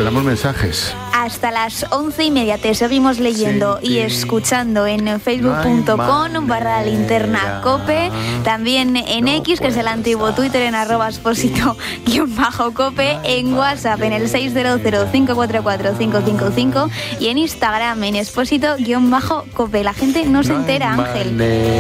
esperamos mensajes. Hasta las 11:30 te seguimos leyendo y escuchando en facebook.com/linternacope, también en X, que es el antiguo Twitter, en @expósito_cope, en WhatsApp en el 600-544-555 y en Instagram en expósito_cope. La gente no se entera, Ángel.